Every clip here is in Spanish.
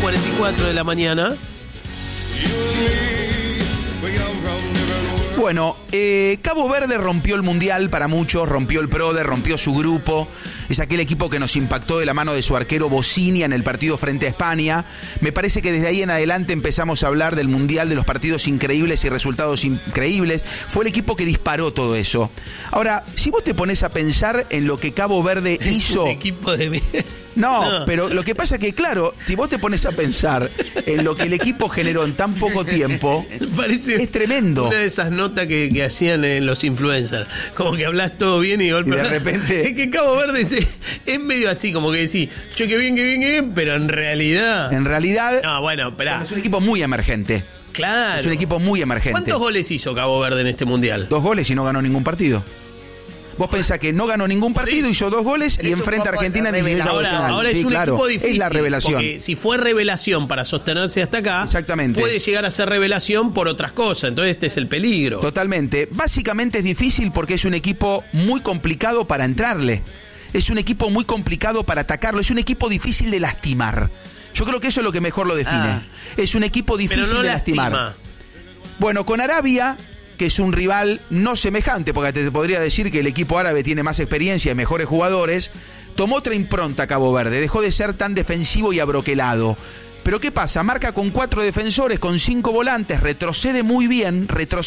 9:44 de la mañana. Bueno, Cabo Verde rompió el Mundial para muchos, rompió el PRODE, rompió su grupo. Es aquel equipo que nos impactó de la mano de su arquero Bocinia en el partido frente a España. Me parece que desde ahí en adelante empezamos a hablar del Mundial, de los partidos increíbles y resultados increíbles. Fue el equipo que disparó todo eso. Ahora, si vos te pones a pensar en lo que Cabo Verde hizo... Un equipo de... No, pero lo que pasa es que, claro, si vos te pones a pensar en lo que el equipo generó en tan poco tiempo, parece es tremendo. Una de esas notas que hacían los influencers, como que hablas todo bien y de golpe... Y de repente... Es que Cabo Verde es medio así, como que decís, che, qué bien, pero en realidad... En realidad... No, bueno, esperá. Es un equipo muy emergente. Claro. Es un equipo muy emergente. ¿Cuántos goles hizo Cabo Verde en este Mundial? 2 goles y no ganó ningún partido. Vos pensás que no ganó ningún partido, hizo 2 goles y enfrenta a Argentina en 16 final. Ahora es sí, un claro, equipo difícil. Es la revelación. Porque si fue revelación para sostenerse hasta acá, exactamente, puede llegar a ser revelación por otras cosas. Entonces este es el peligro. Totalmente. Básicamente es difícil porque es un equipo muy complicado para entrarle. Es un equipo muy complicado para atacarlo. Es un equipo difícil de lastimar. Yo creo que eso es lo que mejor lo define. Es un equipo difícil de lastimar. Bueno, con Arabia, que es un rival no semejante, porque te podría decir que el equipo árabe tiene más experiencia y mejores jugadores, tomó otra impronta Cabo Verde, dejó de ser tan defensivo y abroquelado. Pero ¿qué pasa? Marca con 4 defensores, con 5 volantes, retrocede muy bien,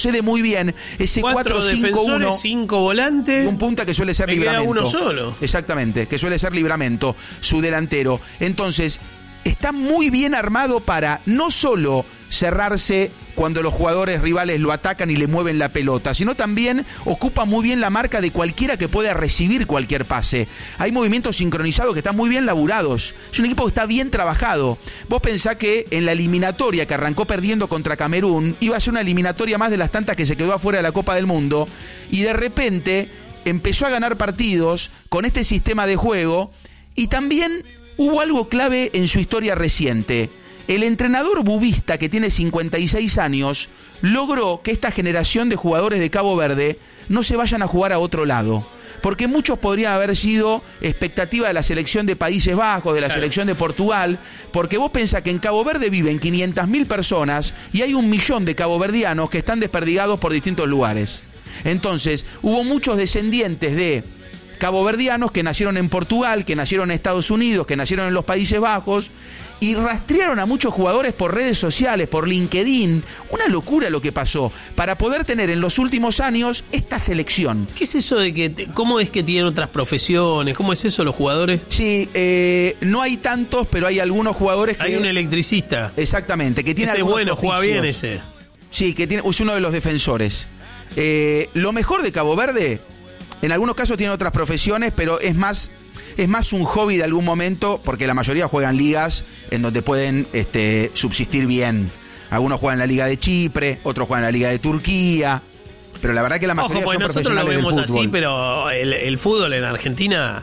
ese 4-5-1, 5 volantes, y un punta que suele ser Livramento. Uno solo. Exactamente, que suele ser Livramento, su delantero. Entonces, está muy bien armado para no solo cerrarse cuando los jugadores rivales lo atacan y le mueven la pelota, sino también ocupa muy bien la marca de cualquiera que pueda recibir cualquier pase. Hay movimientos sincronizados que están muy bien laburados. Es un equipo que está bien trabajado. Vos pensás que en la eliminatoria que arrancó perdiendo contra Camerún, iba a ser una eliminatoria más de las tantas que se quedó afuera de la Copa del Mundo, y de repente empezó a ganar partidos con este sistema de juego, y también hubo algo clave en su historia reciente. El entrenador bubista, que tiene 56 años, logró que esta generación de jugadores de Cabo Verde no se vayan a jugar a otro lado. Porque muchos podrían haber sido expectativa de la selección de Países Bajos, de la selección de Portugal, porque vos pensás que en Cabo Verde viven 500.000 personas y hay 1 millón de caboverdianos que están desperdigados por distintos lugares. Entonces, hubo muchos descendientes de caboverdianos que nacieron en Portugal, que nacieron en Estados Unidos, que nacieron en los Países Bajos, y rastrearon a muchos jugadores por redes sociales, por LinkedIn. Una locura lo que pasó, para poder tener en los últimos años esta selección. ¿Qué es eso de que, cómo es que tienen otras profesiones? ¿Cómo es eso los jugadores? Sí, no hay tantos, pero hay algunos jugadores que... Hay un electricista. Exactamente, que tiene ese algunos bueno, oficios. juega bien ese. Sí, que tiene, es uno de los defensores. Lo mejor de Cabo Verde, en algunos casos tiene otras profesiones, pero es más un hobby de algún momento, porque la mayoría juegan ligas en donde pueden subsistir bien. Algunos juegan en la Liga de Chipre, otros juegan en la Liga de Turquía, pero la verdad que la mayoría son profesionales del fútbol. Nosotros lo vemos así, pero el fútbol en Argentina,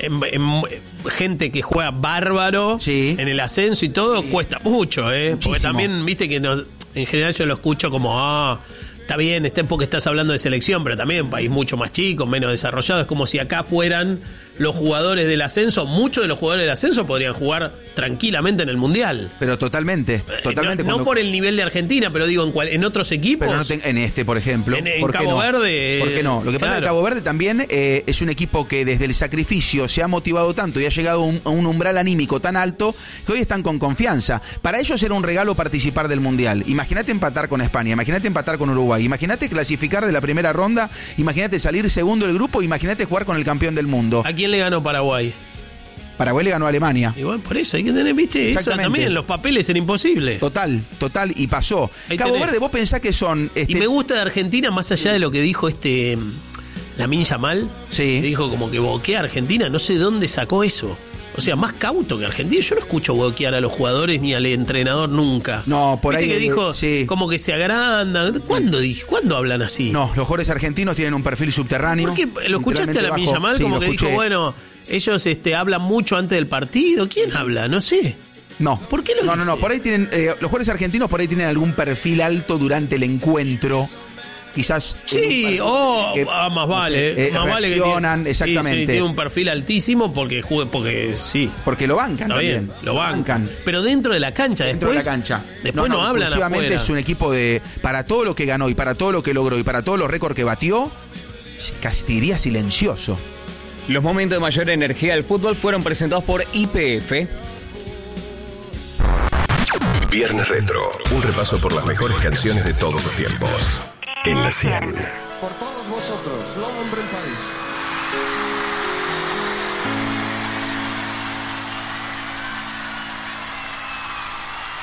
gente que juega bárbaro, sí, en el ascenso y todo, sí, cuesta mucho, porque también, viste que en general yo lo escucho como, está bien, porque estás hablando de selección, pero también un país mucho más chico, menos desarrollado. Es como si acá fueran los jugadores del ascenso. Muchos de los jugadores del ascenso podrían jugar tranquilamente en el Mundial. Pero totalmente. No por el nivel de Argentina, pero digo, en otros equipos. Pero en por ejemplo. En Cabo Verde. ¿Por qué no? Lo que pasa es que Cabo Verde también es un equipo que desde el sacrificio se ha motivado tanto y ha llegado a un umbral anímico tan alto que hoy están con confianza. Para ellos era un regalo participar del Mundial. Imagínate empatar con España, imagínate empatar con Uruguay, imagínate clasificar de la primera ronda, imagínate salir segundo del grupo, imagínate jugar con el campeón del mundo. ¿A quién le ganó Paraguay? Paraguay le ganó a Alemania. Igual por eso hay que tener, viste, eso también, los papeles era imposible. Total, y pasó. Cabo Verde, vos pensás que son... Y me gusta de Argentina, más allá de lo que dijo Lamine Yamal, sí, dijo como que boquea a Argentina, no sé dónde sacó eso. O sea, más cauto que Argentina. Yo no escucho boquear a los jugadores ni al entrenador nunca. No, por ahí... que dijo, sí, como que se agrandan. ¿Cuándo hablan así? No, los jugadores argentinos tienen un perfil subterráneo. ¿Por qué? ¿Lo escuchaste a Lamine Yamal? Sí, como que dijo, bueno, ellos hablan mucho antes del partido. ¿Quién habla? No sé. No. ¿Por qué lo dice? No, por ahí tienen... los jugadores argentinos por ahí tienen algún perfil alto durante el encuentro. quizás... más vale. Más vale que exactamente. Sí, tiene un perfil altísimo porque sí. Porque lo bancan también. Bien, lo bancan. Pero dentro de la cancha, después no hablan afuera. Es un equipo para todo lo que ganó y para todo lo que logró y para todos los récords que batió, casi te diría silencioso. Los momentos de mayor energía del fútbol fueron presentados por YPF. Viernes Retro, un repaso por las mejores canciones de todos los tiempos. En la 100. Por todos vosotros, L'Homme en París.